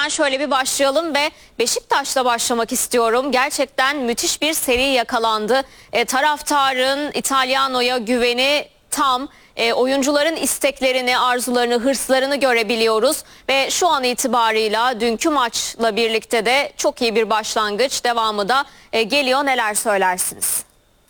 Hemen şöyle bir başlayalım ve Beşiktaş'la başlamak istiyorum. Gerçekten müthiş bir seri yakalandı. Taraftarın İtalano'ya güveni tam. Oyuncuların isteklerini, arzularını, hırslarını görebiliyoruz. Ve şu an itibarıyla dünkü maçla birlikte de çok iyi bir başlangıç. Devamı da geliyor. Neler söylersiniz?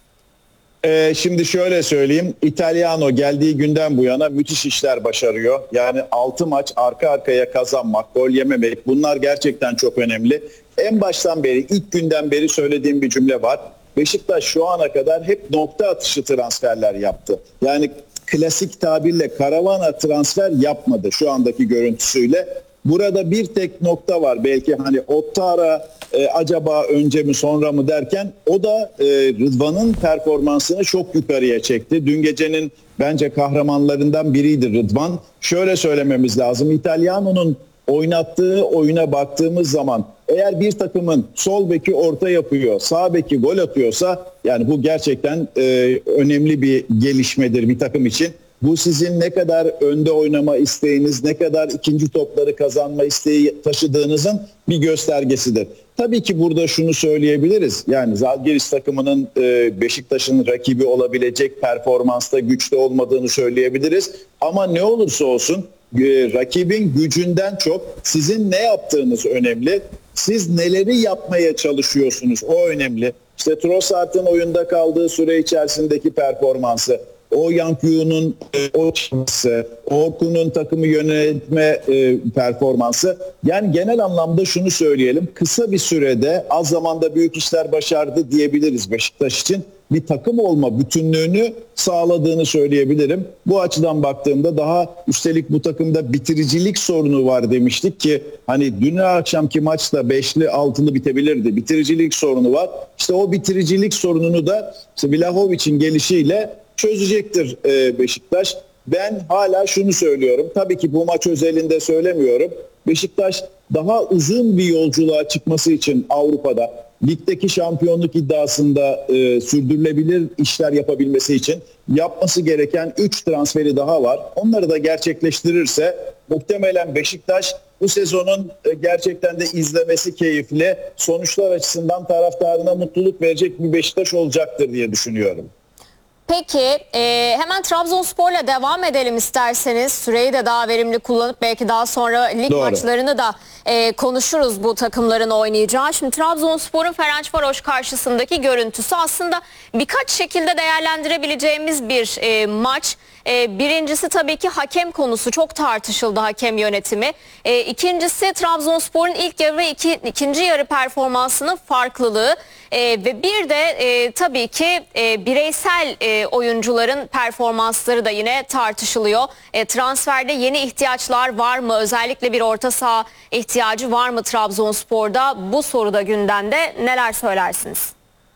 Şimdi şöyle söyleyeyim. İtalyano geldiği günden bu yana müthiş işler başarıyor. Yani 6 maç arka arkaya kazanmak, gol yememek, bunlar gerçekten çok önemli. En baştan beri, ilk günden beri söylediğim bir cümle var. Beşiktaş şu ana kadar hep nokta atışı transferler yaptı. Yani klasik tabirle karavana transfer yapmadı şu andaki görüntüsüyle. Burada bir tek nokta var, belki hani Ottara acaba önce mi sonra mı derken, o da Rıdvan'ın performansını çok yukarıya çekti. Dün gecenin bence kahramanlarından biriydi Rıdvan. Şöyle söylememiz lazım, İtalyano'nun oynattığı oyuna baktığımız zaman eğer bir takımın sol beki orta yapıyor, sağ beki gol atıyorsa, yani bu gerçekten önemli bir gelişmedir bir takım için. Bu sizin ne kadar önde oynama isteğiniz, ne kadar ikinci topları kazanma isteği taşıdığınızın bir göstergesidir. Tabii ki burada şunu söyleyebiliriz. Yani Zalgiris takımının Beşiktaş'ın rakibi olabilecek performansta, güçte olmadığını söyleyebiliriz. Ama ne olursa olsun rakibin gücünden çok sizin ne yaptığınız önemli. Siz neleri yapmaya çalışıyorsunuz, o önemli. İşte Trossard'ın oyunda kaldığı süre içerisindeki performansı, o Yankyu'nun o çıkması, Orkun'un takımı yönetme performansı. Yani genel anlamda şunu söyleyelim. Kısa bir sürede az zamanda büyük işler başardı diyebiliriz Beşiktaş için. Bir takım olma bütünlüğünü sağladığını söyleyebilirim. Bu açıdan baktığımda, daha üstelik bu takımda bitiricilik sorunu var demiştik ki hani dün akşamki maçta 5'li 6'lı bitebilirdi. Bitiricilik sorunu var. İşte o bitiricilik sorununu da işte Vlahovic'in gelişiyle çözecektir Beşiktaş. Ben hala şunu söylüyorum. Tabii ki bu maç özelinde söylemiyorum. Beşiktaş daha uzun bir yolculuğa çıkması için Avrupa'da, ligdeki şampiyonluk iddiasında sürdürülebilir işler yapabilmesi için yapması gereken 3 transferi daha var. Onları da gerçekleştirirse muhtemelen Beşiktaş bu sezonun gerçekten de izlemesi keyifli, sonuçlar açısından taraftarına mutluluk verecek bir Beşiktaş olacaktır diye düşünüyorum. Peki hemen Trabzonspor'la devam edelim isterseniz. Süreyi de daha verimli kullanıp belki daha sonra lig maçlarını da konuşuruz bu takımların oynayacağı. Şimdi Trabzonspor'un Ferencvaros karşısındaki görüntüsü aslında birkaç şekilde değerlendirebileceğimiz bir maç. Birincisi tabii ki hakem konusu, çok tartışıldı hakem yönetimi. İkincisi Trabzonspor'un ilk yarı ve ikinci yarı performansının farklılığı. Ve bir de tabii ki bireysel oyuncuların performansları da yine tartışılıyor. Transferde yeni ihtiyaçlar var mı? Özellikle bir orta saha ihtiyacı var mı Trabzonspor'da? Bu soruda gündemde, neler söylersiniz?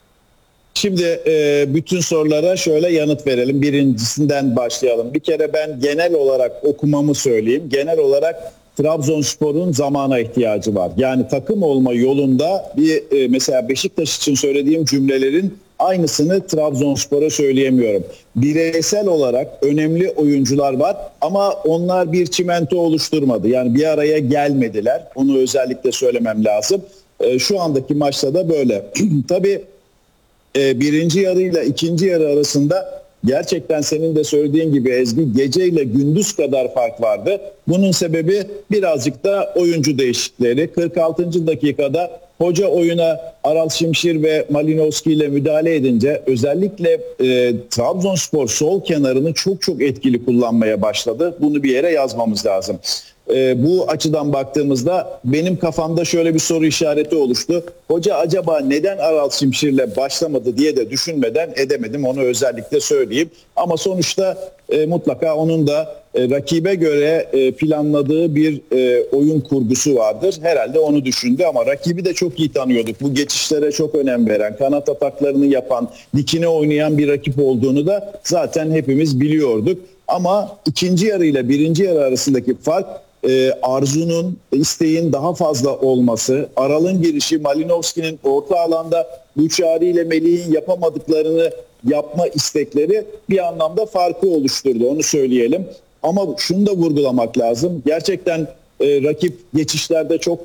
Şimdi bütün sorulara şöyle yanıt verelim. Birincisinden başlayalım. Bir kere ben genel olarak okumamı söyleyeyim. Genel olarak Trabzonspor'un zamana ihtiyacı var. Yani takım olma yolunda mesela Beşiktaş için söylediğim cümlelerin aynısını Trabzonspor'a söyleyemiyorum. Bireysel olarak önemli oyuncular var ama onlar bir çimento oluşturmadı. Yani bir araya gelmediler. Onu özellikle söylemem lazım. Şu andaki maçta da böyle. Tabii birinci yarıyla ikinci yarı arasında gerçekten senin de söylediğin gibi Ezgi, gece ile gündüz kadar fark vardı. Bunun sebebi birazcık da oyuncu değişiklikleri. 46. dakikada hoca oyuna Aral Şimşir ve Malinowski ile müdahale edince özellikle Trabzonspor sol kenarını çok çok etkili kullanmaya başladı. Bunu bir yere yazmamız lazım. Bu açıdan baktığımızda benim kafamda şöyle bir soru işareti oluştu. Hoca acaba neden Aral Şimşir'le başlamadı diye de düşünmeden edemedim. Onu özellikle söyleyeyim. Ama sonuçta mutlaka onun da rakibe göre planladığı bir oyun kurgusu vardır. Herhalde onu düşündü ama rakibi de çok iyi tanıyorduk. Bu geçişlere çok önem veren, kanat ataklarını yapan, dikine oynayan bir rakip olduğunu da zaten hepimiz biliyorduk. Ama ikinci yarı ile birinci yarı arasındaki fark arzunun, isteğin daha fazla olması, Aral'ın girişi, Malinowski'nin orta alanda Buçari ile Melih'in yapamadıklarını yapma istekleri bir anlamda farkı oluşturdu. Onu söyleyelim. Ama şunu da vurgulamak lazım. Gerçekten rakip geçişlerde çok